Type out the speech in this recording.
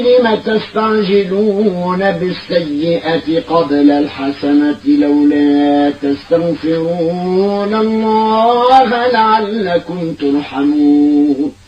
لم تستعجلون بالسيئة قبل الحسنة لولا تستغفرون الله لعلكم ترحمون